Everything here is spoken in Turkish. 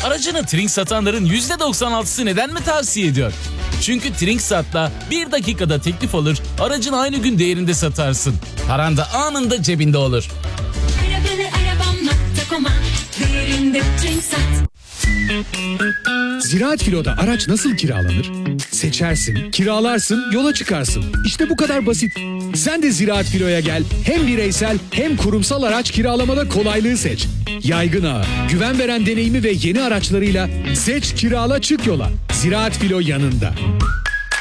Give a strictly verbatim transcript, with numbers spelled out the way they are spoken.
Aracını Trink satanların yüzde doksan altısı neden mi tavsiye ediyor? Çünkü Trinksat'la bir dakikada teklif alır, aracın aynı gün değerinde satarsın. Paran da anında cebinde olur. Arabalı arabam nokta com'a değerinde Trinksat. Ziraat Filo'da araç nasıl kiralanır? Seçersin, kiralarsın, yola çıkarsın. İşte bu kadar basit. Sen de Ziraat Filo'ya gel. Hem bireysel hem kurumsal araç kiralamada kolaylığı seç. Yaygın ağı, güven veren deneyimi ve yeni araçlarıyla seç, kirala, çık yola. Ziraat Filo yanında.